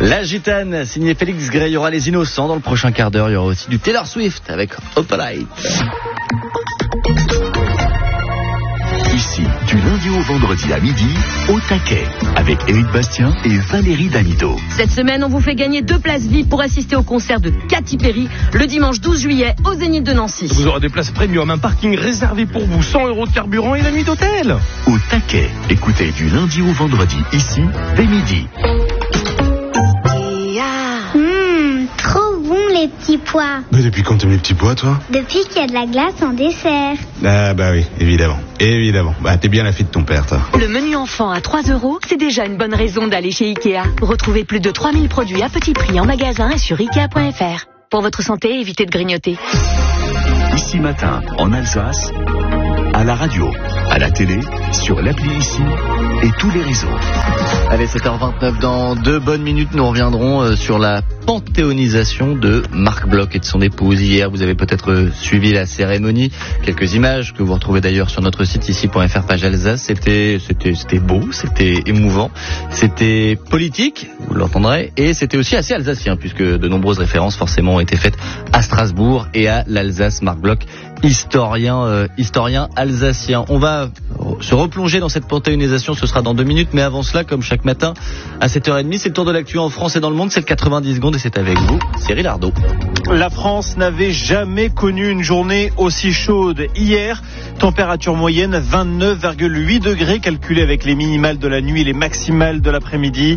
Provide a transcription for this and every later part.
La Gitane, signé Félix Gray. Il y aura les Innocents dans le prochain quart d'heure. Il y aura aussi du Taylor Swift avec Opalite. Ici, du lundi au vendredi à midi, au taquet, avec Éric Bastien et Valérie Damido. Cette semaine, on vous fait gagner 2 places VIP pour assister au concert de Katy Perry le dimanche 12 juillet au Zénith de Nancy. Vous aurez des places premium, un parking réservé pour vous, 100 € de carburant et la nuit d'hôtel. Au taquet, écoutez du lundi au vendredi, ici, dès midi. Trop bon les petits pois. Mais depuis quand t'aimes les petits pois, toi? Depuis qu'il y a de la glace en dessert. Ah bah oui, évidemment. Bah t'es bien la fille de ton père, toi. Le menu enfant à 3 €, c'est déjà une bonne raison d'aller chez Ikea. Retrouvez plus de 3000 produits à petit prix en magasin et sur Ikea.fr. Pour votre santé, évitez de grignoter. Ici matin, en Alsace, à la radio, à la télé, sur l'appli Ici et tous les réseaux. Allez, 7h29, dans 2 bonnes minutes, nous reviendrons sur la panthéonisation de Marc Bloch et de son épouse. Hier, vous avez peut-être suivi la cérémonie. Quelques images que vous retrouvez d'ailleurs sur notre site ici.fr, page Alsace. C'était beau, c'était émouvant, c'était politique, vous l'entendrez, et c'était aussi assez alsacien, puisque de nombreuses références forcément ont été faites à Strasbourg et à l'Alsace. Marc Bloch, historien alsacien. On va se replonger dans cette panthéonisation, ce sera dans 2 minutes, mais avant cela, comme chaque matin, à 7h30, c'est le tour de l'actu en France et dans le monde, c'est le 90 secondes et c'est avec vous, Cyril Ardo. La France n'avait jamais connu une journée aussi chaude. Hier, température moyenne 29,8 degrés calculée avec les minimales de la nuit et les maximales de l'après-midi.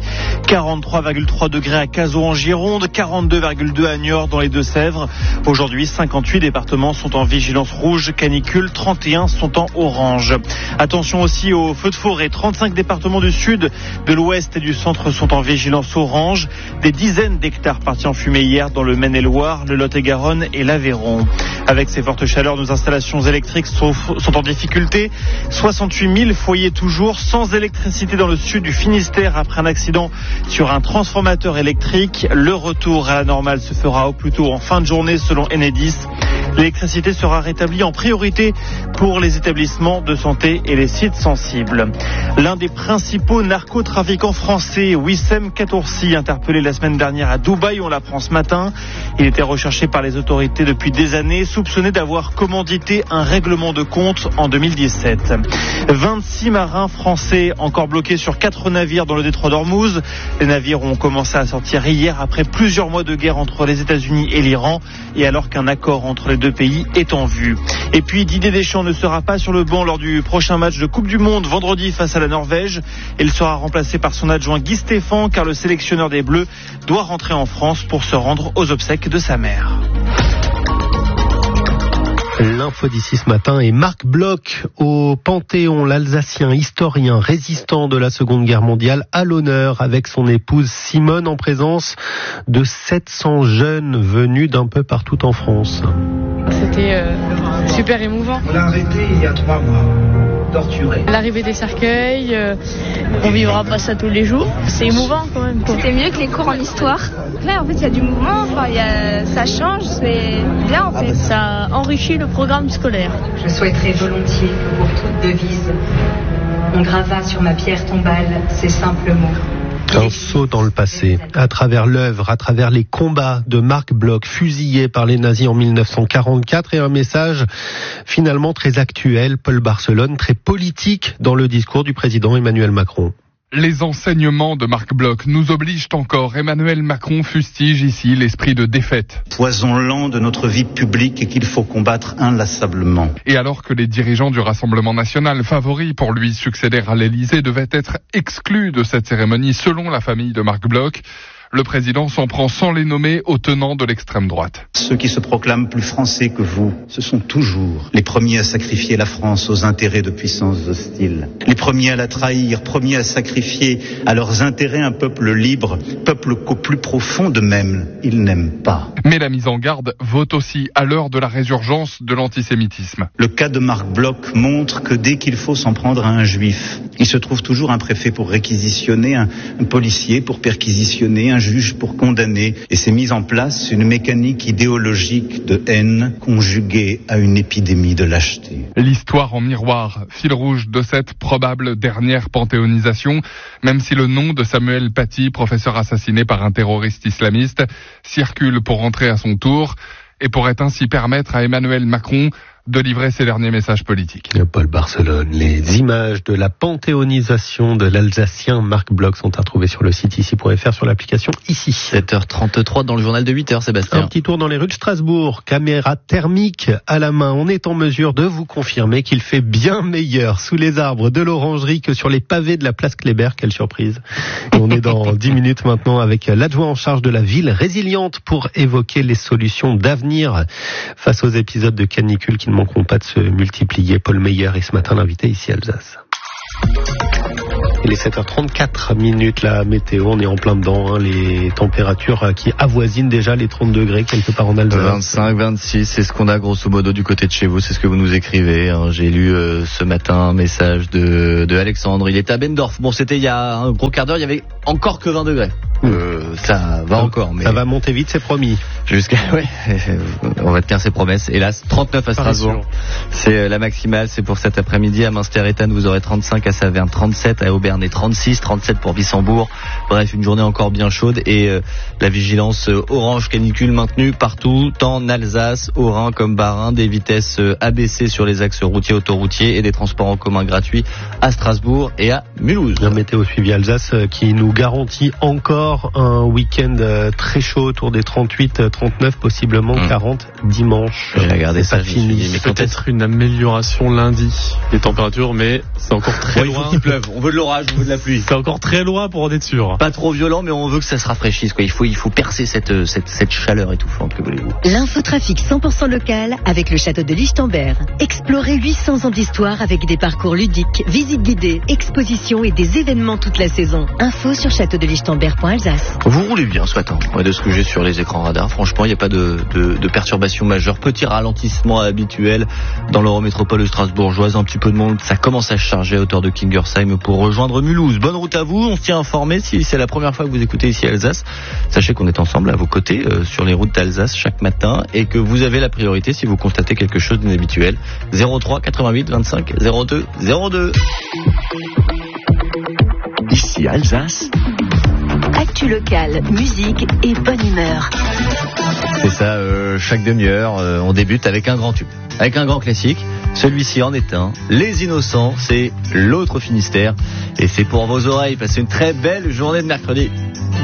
43,3 degrés à Cazaux en Gironde, 42,2 à Niort dans les Deux-Sèvres. Aujourd'hui, 58 départements sont en vigilance rouge, canicule, 31 sont en orange. Attention aussi aux feux de forêt. 35 départements du sud, de l'ouest et du centre sont en vigilance orange. Des dizaines d'hectares partis en fumée hier dans le Maine-et-Loire, le Lot-et-Garonne et l'Aveyron. Avec ces fortes chaleurs, nos installations électriques sont en difficulté. 68 000 foyers toujours sans électricité dans le sud du Finistère après un accident sur un transformateur électrique. Le retour à la normale se fera au plus tôt en fin de journée selon Enedis. L'électricité sera rétablie en priorité pour les établissements de santé et les sites sensibles. L'un des principaux narcotrafiquants français, Wissem Katoursi, interpellé la semaine dernière à Dubaï, on l'apprend ce matin. Il était recherché par les autorités depuis des années, soupçonné d'avoir commandité un règlement de compte en 2017. 26 marins français encore bloqués sur 4 navires dans le détroit d'Ormuz. Les navires ont commencé à sortir hier après plusieurs mois de guerre entre les États-Unis et l'Iran et alors qu'un accord entre les 2 pays est en vue. Et puis Didier Deschamps ne sera pas sur le banc lors du prochain match de Coupe du Monde vendredi face à la Norvège. Il sera remplacé par son adjoint Guy Stéphane car le sélectionneur des Bleus doit rentrer en France pour se rendre aux obsèques de sa mère. L'info d'ici ce matin est Marc Bloch au Panthéon, l'Alsacien historien résistant de la Seconde Guerre mondiale à l'honneur avec son épouse Simone en présence de 700 jeunes venus d'un peu partout en France. C'était super émouvant. On l'a arrêté il y a 3 mois, torturé. L'arrivée des cercueils, on vivra pas ça tous les jours. C'est émouvant quand même. C'était mieux que les cours en histoire. Là, en fait, il y a du mouvement, ça change, c'est bien en fait. Ça enrichit le programme scolaire. Je souhaiterais volontiers que pour toute devise, on gravât sur ma pierre tombale ces simples mots. Un saut dans le passé, à travers l'œuvre, à travers les combats de Marc Bloch, fusillé par les nazis en 1944, et un message finalement très actuel, Paul Barcelone, très politique dans le discours du président Emmanuel Macron. Les enseignements de Marc Bloch nous obligent encore. Emmanuel Macron fustige ici l'esprit de défaite. Poison lent de notre vie publique et qu'il faut combattre inlassablement. Et alors que les dirigeants du Rassemblement national, favoris pour lui succéder à l'Élysée, devaient être exclus de cette cérémonie selon la famille de Marc Bloch, le président s'en prend sans les nommer aux tenants de l'extrême droite. Ceux qui se proclament plus français que vous, ce sont toujours les premiers à sacrifier la France aux intérêts de puissances hostiles. Les premiers à la trahir, premiers à sacrifier à leurs intérêts un peuple libre, peuple qu'au plus profond d'eux-mêmes, ils n'aiment pas. Mais la mise en garde vaut aussi à l'heure de la résurgence de l'antisémitisme. Le cas de Marc Bloch montre que dès qu'il faut s'en prendre à un juif, il se trouve toujours un préfet pour réquisitionner, un policier pour perquisitionner, un juge pour condamner, et s'est mise en place une mécanique idéologique de haine conjuguée à une épidémie de lâcheté. L'histoire en miroir, fil rouge de cette probable dernière panthéonisation, même si le nom de Samuel Paty, professeur assassiné par un terroriste islamiste, circule pour rentrer à son tour et pourrait ainsi permettre à Emmanuel Macron de livrer ses derniers messages politiques. Paul Barcelone, les images de la panthéonisation de l'Alsacien Marc Bloch sont à retrouver sur le site ici.fr, sur l'application Ici. 7h33 dans le journal de 8h, Sébastien. Un petit tour dans les rues de Strasbourg, caméra thermique à la main. On est en mesure de vous confirmer qu'il fait bien meilleur sous les arbres de l'Orangerie que sur les pavés de la place Kléber. Quelle surprise. Et on est dans 10 minutes maintenant avec l'adjoint en charge de la ville résiliente pour évoquer les solutions d'avenir face aux épisodes de canicule qui ne manqueront pas de se multiplier. Paul Meyer est ce matin l'invité ici à Alsace. Il est 7h34, la météo, on est en plein dedans, les températures qui avoisinent déjà les 30 degrés quelque part en Alsace. 25, 26, c'est ce qu'on a grosso modo du côté de chez vous, c'est ce que vous nous écrivez. J'ai lu ce matin un message de Alexandre, il est à Bendorf. Bon, c'était il y a un gros quart d'heure, il y avait encore que 20 degrés. Ça va encore, mais... Ça va monter vite, c'est promis. On va tenir ses promesses. Hélas, 39 à Strasbourg. C'est la maximale, c'est pour cet après-midi. À Münster-Ethan, vous aurez 35, à Saverne 37, à Auberne 36, 37 pour Wissembourg. Bref, une journée encore bien chaude et la vigilance orange canicule maintenue partout, en Alsace, au Rhin comme Bas-Rhin, des vitesses abaissées sur les axes routiers, autoroutiers et des transports en commun gratuits à Strasbourg et à Mulhouse. Un météo suivi Alsace qui nous garantit encore un week-end très chaud autour des 38, 39, possiblement 40 dimanche. J'ai regardé ça, fini. Peut-être une amélioration lundi des températures, mais c'est encore très loin. Il faut qu'il pleuve. On veut de l'orage, on veut de la pluie. C'est encore très loin pour en être sûr. Pas trop violent, mais on veut que ça se rafraîchisse, quoi. Il faut percer cette chaleur étouffante, que voulez-vous. L'infotrafic 100% local avec le château de Lichtenberg. Explorez 800 ans d'histoire avec des parcours ludiques, visites guidées, expositions et des événements toute la saison. Info sur châteaudelichtenberg.alsace. Vous roulez bien ce matin. De ce que j'ai sur les écrans radars, franchement, il n'y a pas de perturbation majeure. Petit ralentissement habituel dans l'Eurométropole strasbourgeoise. Un petit peu de monde. Ça commence à se charger à hauteur de Kingersheim pour rejoindre Mulhouse. Bonne route à vous. On se tient informé. Si c'est la première fois que vous écoutez ici à Alsace, sachez qu'on est ensemble à vos côtés sur les routes d'Alsace chaque matin et que vous avez la priorité si vous constatez quelque chose d'inhabituel. 03 88 25 02 02. Ici Alsace. Actu locale, musique et bonne humeur. C'est ça, chaque demi-heure, on débute avec un grand tube, avec un grand classique. Celui-ci en est un. Les Innocents, c'est l'autre Finistère. Et c'est pour vos oreilles. Passez une très belle journée de mercredi.